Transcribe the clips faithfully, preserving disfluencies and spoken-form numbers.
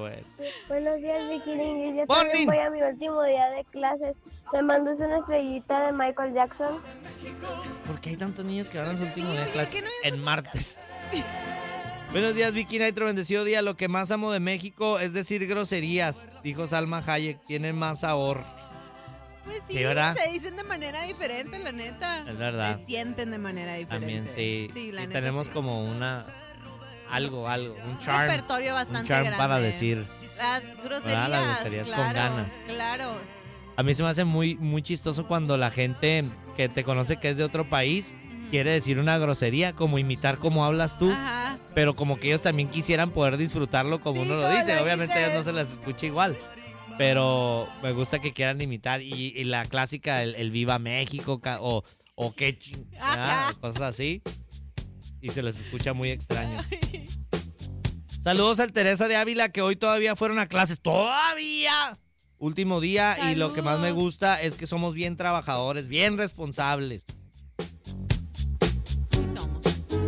bueno. Buenos días, Vicky Ingrid. Yo Morning. también voy a mi último día de clases. ¿Me mandas una estrellita de Michael Jackson? ¿Por qué hay tantos niños que van a su último Sí, día de oye, clase? ¿qué no es En martes. Buenos días, Vicky Nitro, bendecido día. Lo que más amo de México es decir groserías, dijo Salma Hayek. Tiene más sabor. Pues sí, Sí, ¿verdad? se dicen de manera diferente, la neta. Es verdad. Se sienten de manera diferente. También sí. Sí, la Y neta tenemos sí. como una... Algo, algo. Un Un charm. repertorio Un bastante charm grande. para decir. Las groserías, Las groserías claro, con ganas. Claro. A mí se me hace muy, muy chistoso cuando la gente que te conoce que es de otro país quiere decir una grosería, como imitar cómo hablas tú, Ajá. pero como que ellos también quisieran poder disfrutarlo como Sí, uno lo como dice. lo Obviamente a ellos no dices. se las escucha igual, pero me gusta que quieran imitar. Y, y la clásica, el, el Viva México ca- o, o qué ching, Ajá. ¿verdad? Cosas así. Y se les escucha muy extraño. Saludos al Teresa de Ávila, que hoy todavía fueron a clases. ¡Todavía! Último día. Saludos. Y lo que más me gusta es que somos bien trabajadores, bien responsables. Sí somos.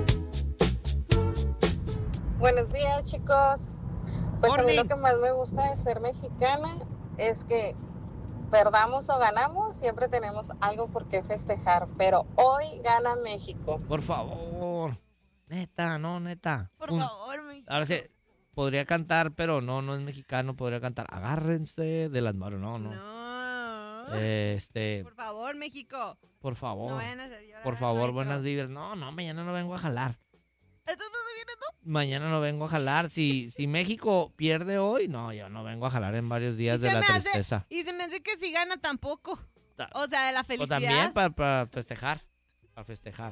Buenos días, chicos. Pues a mí Morning. lo que más me gusta de ser mexicana es que perdamos o ganamos, siempre tenemos algo por qué festejar, pero hoy gana México. Por favor. Neta, no, neta. Por Un- favor, mi Ahora sí, podría cantar, pero no, no es mexicano. Podría cantar. Agárrense de las manos. No, no. No. Este, Por favor, México. por No favor. vayan a hacer llorar Por al favor, maestro. buenas vibras. No, no, mañana no vengo a jalar. ¿Esto no se viene, no? Mañana no vengo a jalar. Si, si México pierde hoy, no, yo no vengo a jalar en varios días Y de se la me hace- tristeza. Y se me hace que si gana tampoco. Ta- O sea, de la O felicidad. también para, para festejar. Para festejar.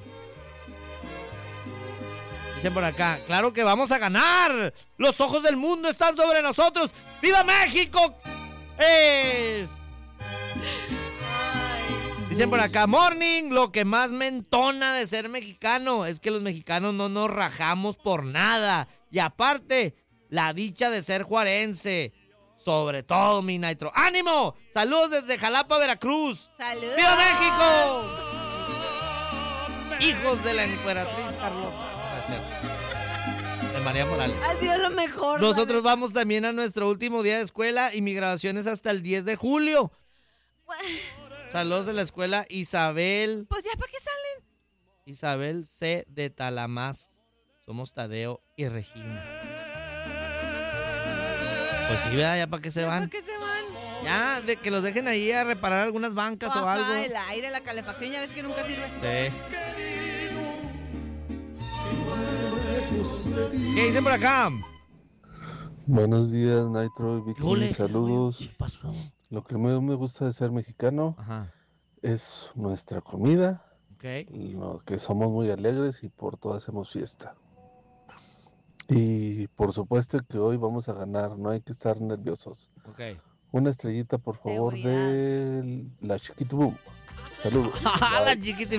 Dicen por acá, claro que vamos a ganar. Los ojos del mundo están sobre nosotros. ¡Viva México! Es. Dicen por acá, morning, lo que más me entona de ser mexicano es que los mexicanos no nos rajamos por nada. Y aparte, la dicha de ser juarense. Sobre todo, mi Nitro. ¡Ánimo! Saludos desde Jalapa, Veracruz. ¡Saludos! ¡Viva México! Hijos de la emperatriz Carlota. No es cierto. De María Morales. Ha sido lo mejor. Nosotros vamos también a nuestro último día de escuela y mi graduación es hasta el diez de julio. ¿vale? Saludos de la escuela Isabel. Pues ya, ¿para qué salen? Isabel C. de Talamás. Somos Tadeo y Regina. Pues sí, ¿verdad? ¿Ya para qué se ¿Ya van? ¿Para qué se van? Ya, de que los dejen ahí a reparar algunas bancas o Ajá, algo. el aire, la calefacción, ya ves que nunca sirve. Sí. ¿Qué dicen por acá? Buenos días, Nitro y Vicky. Híjole, Saludos. ¿qué pasó? Lo que más me gusta de ser mexicano Ajá, es nuestra comida, ok. lo que somos muy alegres y por todo hacemos fiesta. Y por supuesto que hoy vamos a ganar, no hay que estar nerviosos. Ok. Una estrellita, por favor, Seguridad. de la Chiquitibum. Saludos. La Bye. chiquita